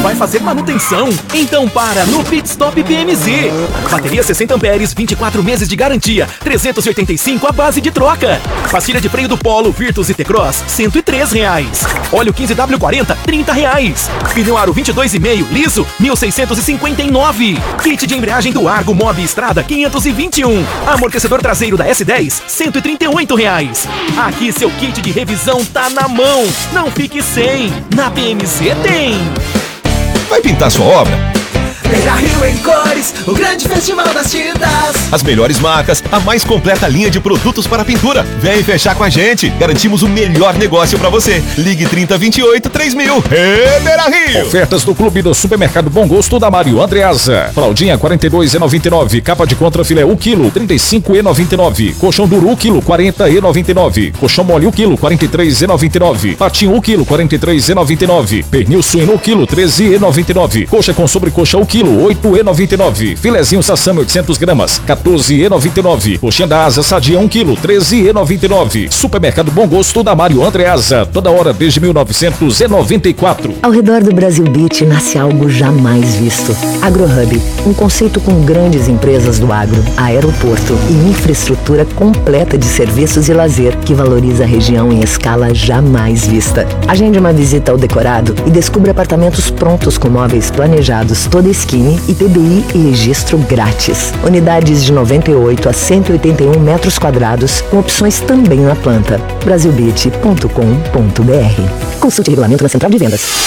vai fazer manutenção? Então para no Pit Stop PMZ. Bateria 60 amperes, 24 meses de garantia, 385 à base de troca. Pastilha de freio do Polo, Virtus e T-Cross, R$103. Óleo 15W40, R$30. Pneu aro 22,5 liso, 1.659. Kit de embreagem do Argo Mob Estrada, 521. Amortecedor traseiro da S10, R$138. Aqui seu kit de revisão tá na mão. Não fique sem. Na PMZ tem. Vai pintar sua obra? Beira Rio em cores, o grande festival das tintas. As melhores marcas, a mais completa linha de produtos para pintura. Vem fechar com a gente. Garantimos o melhor negócio para você. Ligue 3028-3000. Beira Rio. Ofertas do Clube do Supermercado Bom Gosto da Mário Andreasa. Fraldinha 42,99. Capa de contra filé 1 kg 35,99. Colchão duro 1 kg 40,99. Colchão mole 1 kg 43,99. Patinho 1 kg 43,99. Pernil suíno 1 kg 13,99. Coxa com sobrecoxa 1 kg 8,99. Filezinho Sassami 800 gramas 14,99. Coxinha da asa sadia 1 kg 13,99. Supermercado Bom Gosto da Mário Andreasa. Toda hora desde 1994. Ao redor do Brasil Beach nasce algo jamais visto. AgroHub, um conceito com grandes empresas do agro, aeroporto e infraestrutura completa de serviços e lazer que valoriza a região em escala jamais vista. Agende uma visita ao decorado e descubra apartamentos prontos com móveis planejados, toda esquina e TBI e registro grátis. Unidades de 98 a 181 metros quadrados, com opções também na planta. brasilbeach.com.br. Consulte regulamento na Central de Vendas.